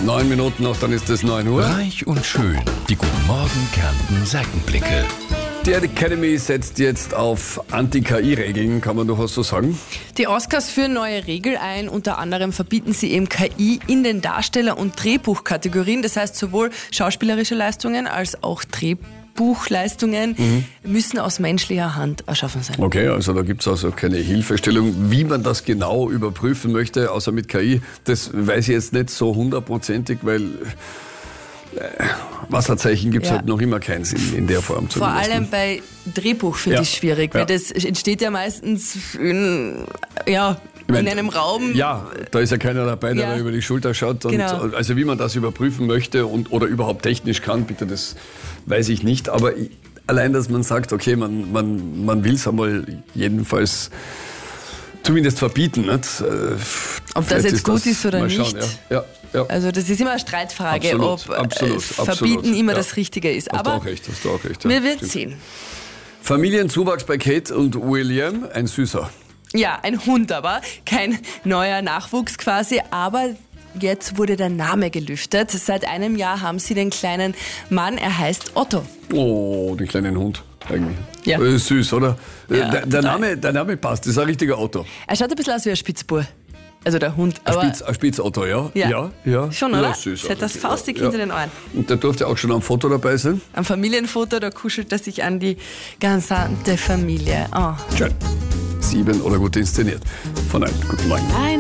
9 Minuten noch, dann ist es 9 Uhr. Reich und schön. Die Guten Morgen Kärnten Seitenblicke. Die Academy setzt jetzt auf Anti-KI-Regeln, kann man durchaus so sagen. Die Oscars führen neue Regeln ein. Unter anderem verbieten sie eben KI in den Darsteller- und Drehbuchkategorien. Das heißt, sowohl schauspielerische Leistungen als auch Drehbuchleistungen müssen aus menschlicher Hand erschaffen sein. Okay, also da gibt es also keine Hilfestellung, wie man das genau überprüfen möchte, außer mit KI. Das weiß ich jetzt nicht so hundertprozentig, weil Wasserzeichen gibt es halt noch immer keinen Sinn in der Form. Vor allem bei Drehbuch finde ich schwierig, weil das entsteht ja meistens in einem Raum. Ja, da ist ja keiner dabei, der da über die Schulter schaut. Und also wie man das überprüfen möchte oder überhaupt technisch kann, bitte, das weiß ich nicht. Aber allein, dass man sagt, okay, man will es einmal jedenfalls zumindest verbieten. Nicht? Ob das jetzt gut ist oder nicht. Schauen, ja. Also das ist immer eine Streitfrage, absolut, Verbieten immer das Richtige ist. Hast du auch recht. Ja, wir werden sehen. Familienzuwachs bei Kate und William, ein Süßer. Ja, ein Hund aber, kein neuer Nachwuchs quasi, aber jetzt wurde der Name gelüftet. Seit einem Jahr haben sie den kleinen Mann, er heißt Otto. Oh, den kleinen Hund eigentlich. Ja. Süß, oder? Ja, der Name passt, das ist ein richtiger Otto. Er schaut ein bisschen aus wie ein Spitzbub. Also der Hund. Ein Spitz-Otto, ja? Ja. Schon, oder? Ja, süß. Das hat das faustig hinter den Ohren. Und der durfte auch schon am Foto dabei sein? Am Familienfoto, da kuschelt er sich an die gesamte Familie. Oh. Schön. 7 oder gut inszeniert. Von einem guten Morgen.